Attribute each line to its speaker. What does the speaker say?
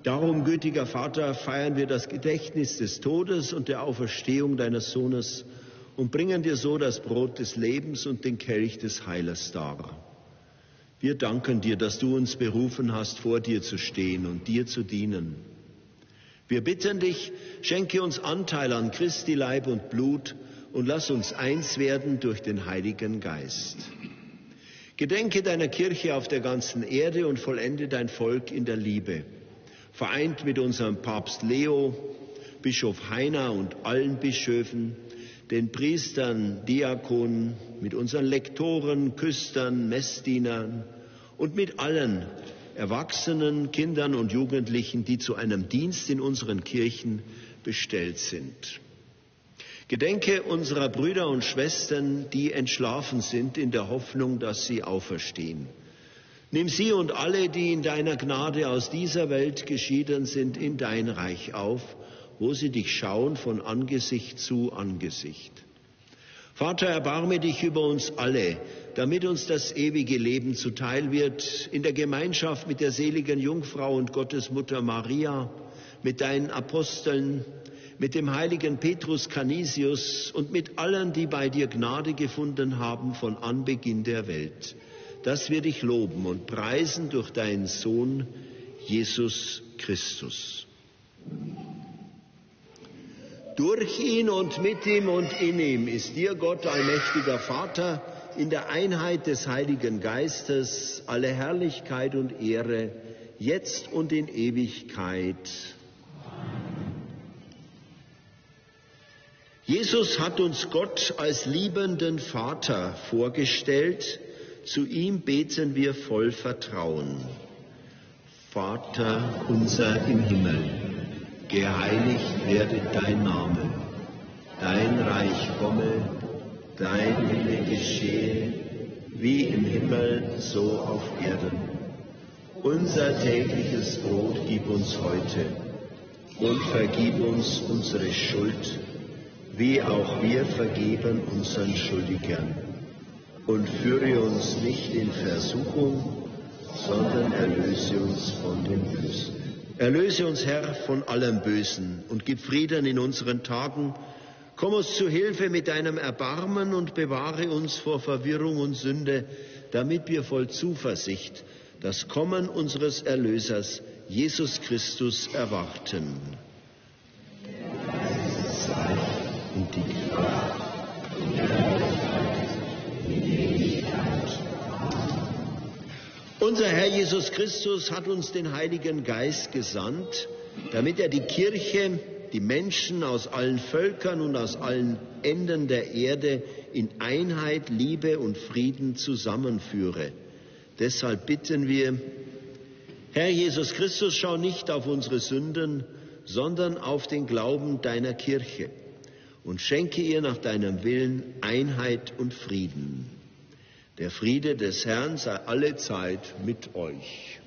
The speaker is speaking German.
Speaker 1: Darum, gütiger Vater, feiern wir das Gedächtnis des Todes und der Auferstehung deines Sohnes und bringen dir so das Brot des Lebens und den Kelch des Heilers dar. Wir danken dir, dass du uns berufen hast, vor dir zu stehen und dir zu dienen. Wir bitten dich, schenke uns Anteil an Christi Leib und Blut und lass uns eins werden durch den Heiligen Geist. Gedenke deiner Kirche auf der ganzen Erde und vollende dein Volk in der Liebe. Vereint mit unserem Papst Leo, Bischof Heiner und allen Bischöfen, den Priestern, Diakonen, mit unseren Lektoren, Küstern, Messdienern und mit allen Erwachsenen, Kindern und Jugendlichen, die zu einem Dienst in unseren Kirchen bestellt sind. Gedenke unserer Brüder und Schwestern, die entschlafen sind, in der Hoffnung, dass sie auferstehen. Nimm sie und alle, die in deiner Gnade aus dieser Welt geschieden sind, in dein Reich auf, wo sie dich schauen von Angesicht zu Angesicht. Vater, erbarme dich über uns alle, damit uns das ewige Leben zuteil wird, in der Gemeinschaft mit der seligen Jungfrau und Gottesmutter Maria, mit deinen Aposteln, mit dem heiligen Petrus Canisius und mit allen, die bei dir Gnade gefunden haben von Anbeginn der Welt, dass wir dich loben und preisen durch deinen Sohn, Jesus Christus. Durch ihn und mit ihm und in ihm ist dir, Gott, allmächtiger Vater, in der Einheit des Heiligen Geistes alle Herrlichkeit und Ehre, jetzt und in Ewigkeit. Jesus hat uns Gott als liebenden Vater vorgestellt. Zu ihm beten wir voll Vertrauen. Vater unser im Himmel, geheiligt werde dein Name. Dein Reich komme, dein Wille geschehe, wie im Himmel, so auf Erden. Unser tägliches Brot gib uns heute und vergib uns unsere Schuld, wie auch wir vergeben unseren Schuldigern. Und führe uns nicht in Versuchung, sondern erlöse uns von dem Bösen. Erlöse uns, Herr, von allem Bösen und gib Frieden in unseren Tagen. Komm uns zu Hilfe mit deinem Erbarmen und bewahre uns vor Verwirrung und Sünde, damit wir voll Zuversicht das Kommen unseres Erlösers, Jesus Christus, erwarten. Und die Kraft und die Herrlichkeit in Ewigkeit. Unser Herr Jesus Christus hat uns den Heiligen Geist gesandt, damit er die Kirche, die Menschen aus allen Völkern und aus allen Enden der Erde in Einheit, Liebe und Frieden zusammenführe. Deshalb bitten wir, Herr Jesus Christus, schau nicht auf unsere Sünden, sondern auf den Glauben deiner Kirche und schenke ihr nach deinem Willen Einheit und Frieden. Der Friede des Herrn sei allezeit mit euch.